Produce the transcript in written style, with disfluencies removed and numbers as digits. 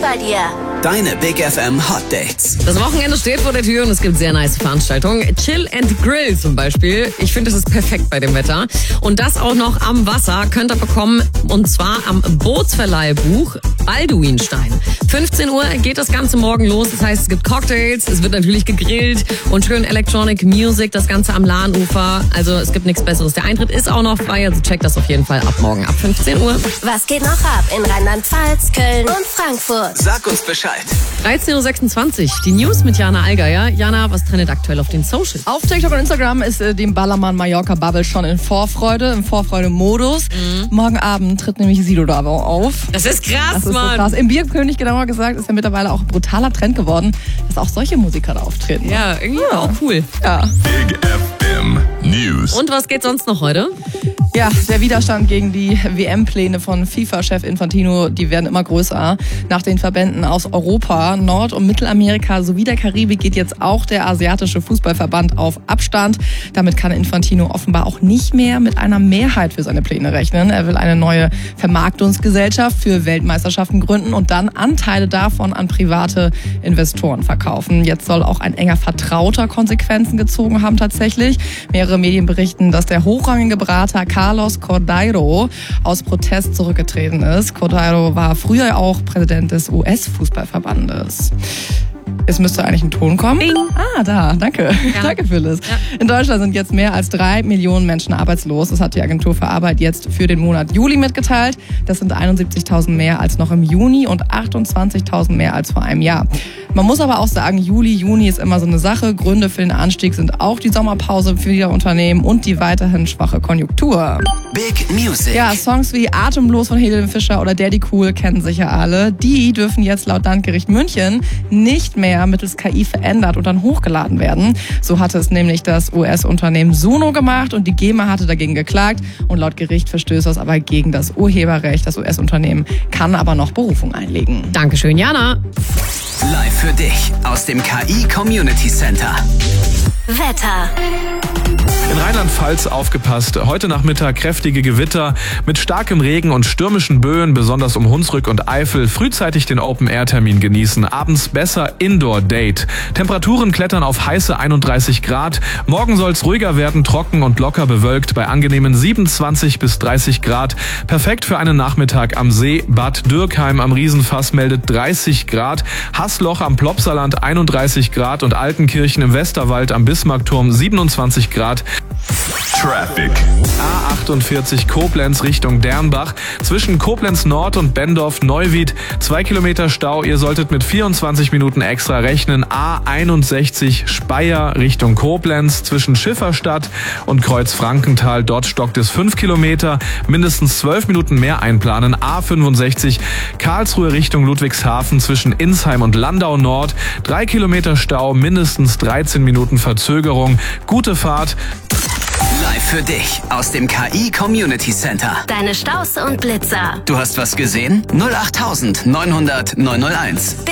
bei dir. Deine Big FM Hot Dates. Das Wochenende steht vor der Tür und es gibt sehr nice Veranstaltungen. Chill and Grill zum Beispiel. Ich finde, das ist perfekt bei dem Wetter. Und das auch noch am Wasser könnt ihr bekommen. Und zwar am Bootsverleihbuch Balduinstein. 15 Uhr geht das Ganze morgen los. Das heißt, es gibt Cocktails, es wird natürlich gegrillt und schön Electronic Music. Das Ganze am Lahnufer. Also es gibt nichts Besseres. Der Eintritt ist auch noch frei. Also checkt das auf jeden Fall ab morgen ab 15 Uhr. Was geht noch ab in Rheinland-Pfalz, Köln und Frankfurt? Sag uns Bescheid. 13.26 Uhr. Die News mit Jana Allgeier. Jana, was trendet aktuell auf den Socials? Auf TikTok und Instagram ist dem Ballermann Mallorca Bubble schon im Vorfreude-Modus. Morgen Abend tritt nämlich Sido da auf. Das ist krass, Das ist Mann. so krass. Im Bierkönig, genauer gesagt, ist ja mittlerweile auch ein brutaler Trend geworden, dass auch solche Musiker da auftreten. Ja, irgendwie auch cool. Ja. Big FM News. Und was geht sonst noch heute? Ja, der Widerstand gegen die WM-Pläne von FIFA-Chef Infantino, die werden immer größer. Nach den Verbänden aus Europa, Nord- und Mittelamerika sowie der Karibik geht jetzt auch der asiatische Fußballverband auf Abstand. Damit kann Infantino offenbar auch nicht mehr mit einer Mehrheit für seine Pläne rechnen. Er will eine neue Vermarktungsgesellschaft für Weltmeisterschaften gründen und dann Anteile davon an private Investoren verkaufen. Jetzt soll auch ein enger Vertrauter Konsequenzen gezogen haben tatsächlich. Mehrere Medien berichten, dass der hochrangige Berater Carlos Cordeiro aus Protest zurückgetreten ist. Cordeiro war früher auch Präsident des US-Fußballverbandes. Es müsste eigentlich ein Ton kommen. Ding. Ah, da, danke. Ja. Danke, Phyllis. Ja. In Deutschland sind jetzt mehr als 3 Millionen Menschen arbeitslos. Das hat die Agentur für Arbeit jetzt für den Monat Juli mitgeteilt. Das sind 71.000 mehr als noch im Juni und 28.000 mehr als vor einem Jahr. Man muss aber auch sagen, Juni ist immer so eine Sache. Gründe für den Anstieg sind auch die Sommerpause für viele Unternehmen und die weiterhin schwache Konjunktur. Big Music. Ja, Songs wie Atemlos von Helene Fischer oder Daddy Cool kennen sicher alle. Die dürfen jetzt laut Landgericht München nicht mehr mittels KI verändert und dann hochgeladen werden. So hatte es nämlich das US-Unternehmen Suno gemacht und die GEMA hatte dagegen geklagt und laut Gericht verstößt das aber gegen das Urheberrecht. Das US-Unternehmen kann aber noch Berufung einlegen. Dankeschön, Jana. Live für dich aus dem KI Community Center. Wetter. In Rheinland-Pfalz aufgepasst. Heute Nachmittag kräftige Gewitter mit starkem Regen und stürmischen Böen, besonders um Hunsrück und Eifel. Frühzeitig den Open-Air-Termin genießen. Abends besser Indoor-Date. Temperaturen klettern auf heiße 31 Grad. Morgen soll es ruhiger werden, trocken und locker bewölkt bei angenehmen 27 bis 30 Grad. Perfekt für einen Nachmittag am See. Bad Dürkheim am Riesenfass meldet 30 Grad. Haßloch am Plopsaland 31 Grad und Altenkirchen im Westerwald am Bismarckturm 27 Grad. Traffic. A48 Koblenz Richtung Dernbach. Zwischen Koblenz Nord und Bendorf-Neuwied 2 Kilometer Stau. Ihr solltet mit 24 Minuten extra rechnen. A61 Speyer Richtung Koblenz. Zwischen Schifferstadt und Kreuzfrankenthal. Dort stockt es 5 Kilometer. Mindestens 12 Minuten mehr einplanen. A65 Karlsruhe Richtung Ludwigshafen. Zwischen Insheim und Landau Nord. 3 Kilometer Stau. Mindestens 13 Minuten Verzögerung. Gute Fahrt. Live für dich aus dem KI Community Center. Deine Staus und Blitzer. Du hast was gesehen? 08900 901.